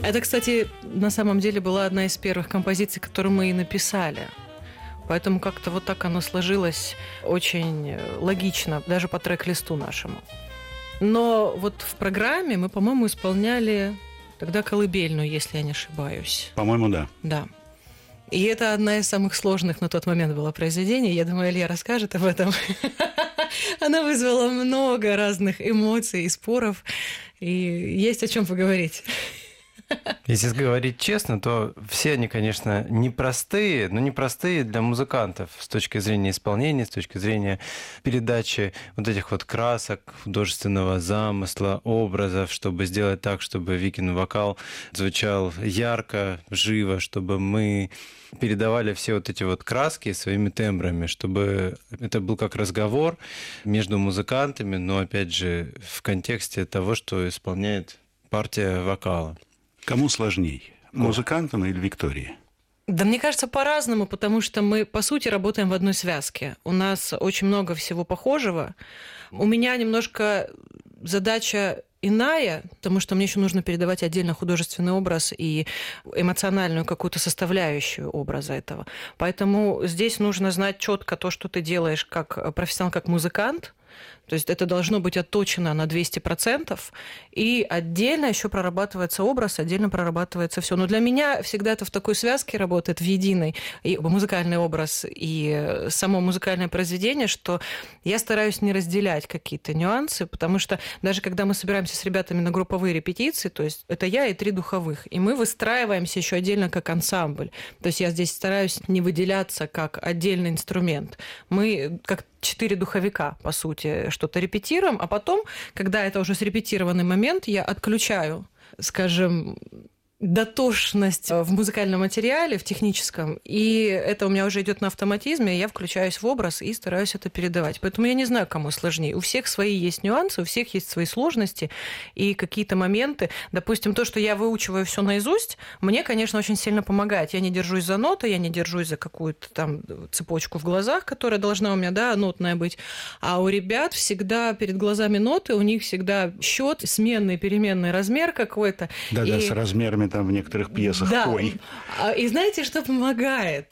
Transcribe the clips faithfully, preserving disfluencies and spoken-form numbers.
Это, кстати, на самом деле была одна из первых композиций, которую мы и написали. Поэтому как-то вот так оно сложилось очень логично, даже по трек-листу нашему. Но вот в программе мы, по-моему, исполняли тогда колыбельную, если я не ошибаюсь. По-моему, да. Да. И это одна из самых сложных на тот момент было произведений. Я думаю, Илья расскажет об этом. Она вызвала много разных эмоций и споров. И есть о чем поговорить. Если говорить честно, то все они, конечно, непростые, но непростые для музыкантов с точки зрения исполнения, с точки зрения передачи вот этих вот красок, художественного замысла, образов, чтобы сделать так, чтобы Викин вокал звучал ярко, живо, чтобы мы передавали все вот эти вот краски своими тембрами, чтобы это был как разговор между музыкантами, но, опять же, в контексте того, что исполняет партия вокала. Кому сложней, музыкантам или Виктории? Да, мне кажется, по-разному, потому что мы, по сути, работаем в одной связке. У нас очень много всего похожего. У меня немножко задача иная, потому что мне еще нужно передавать отдельно художественный образ и эмоциональную какую-то составляющую образа этого. Поэтому здесь нужно знать четко то, что ты делаешь как профессионал, как музыкант. То есть это должно быть отточено на двести процентов, и отдельно еще прорабатывается образ, отдельно прорабатывается все. Но для меня всегда это в такой связке работает, в единой, и музыкальный образ, и само музыкальное произведение, что я стараюсь не разделять какие-то нюансы, потому что даже когда мы собираемся с ребятами на групповые репетиции, то есть это я и три духовых, и мы выстраиваемся еще отдельно как ансамбль. То есть я здесь стараюсь не выделяться как отдельный инструмент. Мы как четыре духовика, по сути, что-то репетируем, а потом, когда это уже срепетированный момент, я отключаю, скажем, дотошность в музыкальном материале, в техническом, и это у меня уже идет на автоматизме, я включаюсь в образ и стараюсь это передавать. Поэтому я не знаю, кому сложнее. У всех свои есть нюансы, у всех есть свои сложности и какие-то моменты. Допустим, то, что я выучиваю все наизусть, мне, конечно, очень сильно помогает. Я не держусь за ноты, я не держусь за какую-то там цепочку в глазах, которая должна у меня, да, нотная быть. А у ребят всегда перед глазами ноты, у них всегда счет, сменный, переменный размер какой-то. Да-да, и... с размерами там в некоторых пьесах. Да. Ой. И знаете, что помогает?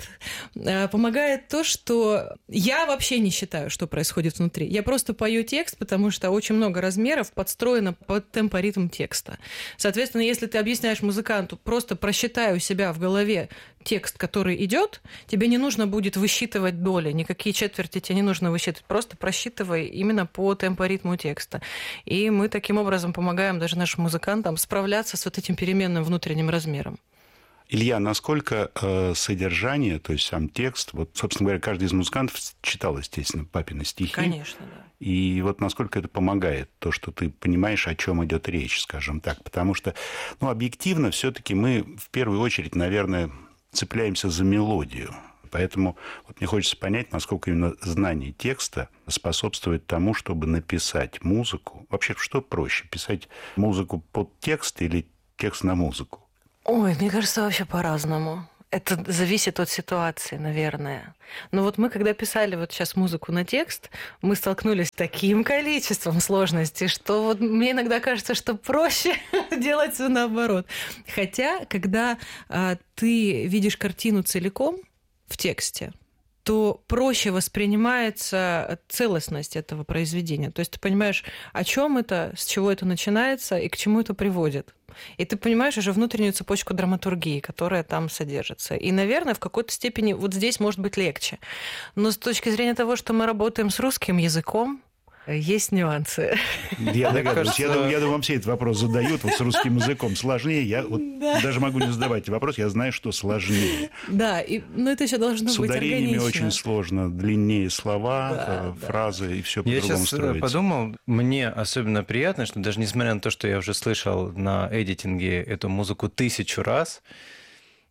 Помогает то, что я вообще не считаю, что происходит внутри. Я просто пою текст, потому что очень много размеров подстроено под темпоритм текста. Соответственно, если ты объясняешь музыканту, просто просчитай у себя в голове текст, который идет, тебе не нужно будет высчитывать доли, никакие четверти тебе не нужно высчитывать, просто просчитывай именно по темпоритму текста. И мы таким образом помогаем даже нашим музыкантам справляться с вот этим переменным внутренним размером. Илья, насколько э, содержание, то есть сам текст, вот, собственно говоря, каждый из музыкантов читал, естественно, папины стихи. Конечно, да. И вот насколько это помогает, то, что ты понимаешь, о чем идет речь, скажем так. Потому что, ну, объективно, все-таки мы в первую очередь, наверное, цепляемся за мелодию. Поэтому вот мне хочется понять, насколько именно знание текста способствует тому, чтобы написать музыку. Вообще, что проще, писать музыку под текст или текст на музыку? Ой, мне кажется, вообще по-разному. Это зависит от ситуации, наверное. Но вот мы, когда писали вот сейчас музыку на текст, мы столкнулись с таким количеством сложностей, что вот мне иногда кажется, что проще делать все наоборот. Хотя, когда а, ты видишь картину целиком в тексте, то проще воспринимается целостность этого произведения. То есть ты понимаешь, о чем это, с чего это начинается и к чему это приводит. И ты понимаешь уже внутреннюю цепочку драматургии, которая там содержится. И, наверное, в какой-то степени вот здесь может быть легче. Но с точки зрения того, что мы работаем с русским языком, есть нюансы. Я догадываюсь. Я думаю, я думаю, вам все этот вопрос задают. Вот с русским языком сложнее. Я вот да. даже могу не задавать вопрос. Я знаю, что сложнее. Да, и, но это еще должно с быть органично. С ударениями очень сложно. Длиннее слова, да, фразы, да. и все по-другому строится. Я сейчас подумал, мне особенно приятно, что даже несмотря на то, что я уже слышал на эдитинге эту музыку тысячу раз,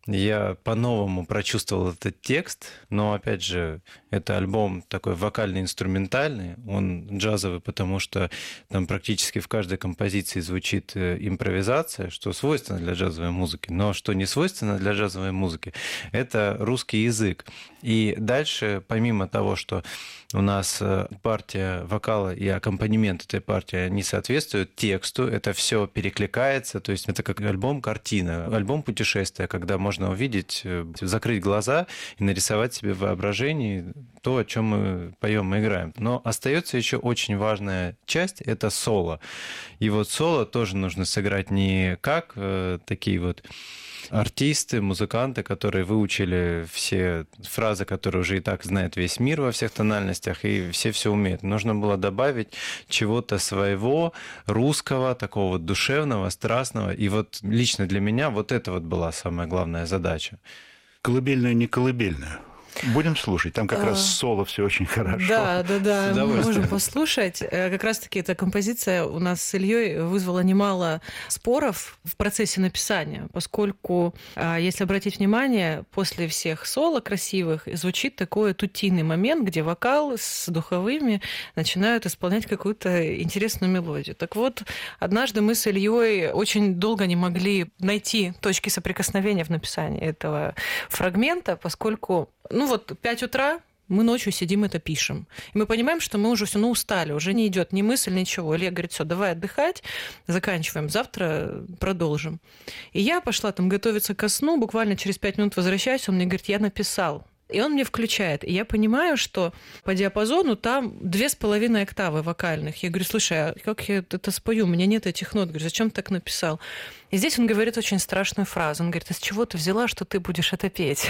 Я по-новому прочувствовал этот текст, но, опять же, это альбом такой вокально-инструментальный, он джазовый, потому что там практически в каждой композиции звучит импровизация, что свойственно для джазовой музыки, но что не свойственно для джазовой музыки, это русский язык. И дальше, помимо того, что у нас партия вокала и аккомпанемент этой партии, они соответствуют тексту, это все перекликается, то есть это как альбом-картина, альбом-путешествия, когда можно увидеть, закрыть глаза и нарисовать себе в воображении то, о чем мы поем и играем. Но остается еще очень важная часть, это соло. И вот соло тоже нужно сыграть не как э, такие вот артисты, музыканты, которые выучили все фразы, которые уже и так знает весь мир во всех тональностях, и все все умеют. Нужно было добавить чего-то своего, русского, такого вот душевного, страстного. И вот лично для меня вот это вот была самая главная задача. Колыбельная, не колыбельная. Будем слушать. Там как а... раз соло все очень хорошо. Да, да, да. Мы можем послушать. Как раз-таки эта композиция у нас с Ильей вызвала немало споров в процессе написания, поскольку, если обратить внимание, после всех соло красивых звучит такой тутийный момент, где вокал с духовыми начинают исполнять какую-то интересную мелодию. Так вот, однажды мы с Ильей очень долго не могли найти точки соприкосновения в написании этого фрагмента, поскольку ну вот пять утра, мы ночью сидим, это пишем. И мы понимаем, что мы уже все, ну, устали, уже не идет ни мысль, ничего. Илья говорит, все, давай отдыхать, заканчиваем, завтра продолжим. И я пошла там готовиться ко сну, буквально через пять минут возвращаюсь, он мне говорит, я написал. И он мне включает. И я понимаю, что по диапазону там две с половиной октавы вокальных. Я говорю, слушай, а как я это спою? У меня нет этих нот. Я говорю, зачем ты так написал? И здесь он говорит очень страшную фразу. Он говорит, а с чего ты взяла, что ты будешь это петь?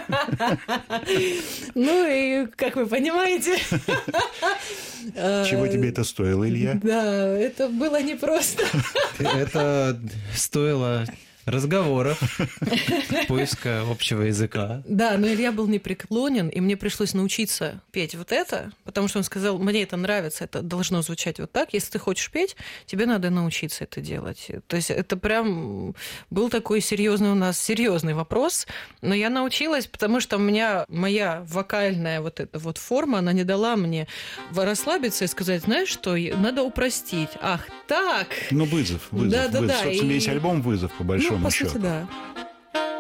Ну и, как вы понимаете... Чего тебе это стоило, Илья? Да, это было непросто. Это стоило... разговоров, поиска общего языка. Да, но Илья был непреклонен, и мне пришлось научиться петь вот это, потому что он сказал, мне это нравится, это должно звучать вот так. Если ты хочешь петь, тебе надо научиться это делать. То есть это прям был такой серьезный у нас серьезный вопрос, но я научилась, потому что у меня моя вокальная вот эта вот форма, она не дала мне расслабиться и сказать, знаешь что, надо упростить. Ах, так! Ну, вызов, вызов. Да, да, вызов. да. Собственно, и... весь альбом вызов, по большому ну, по счету. сути, да.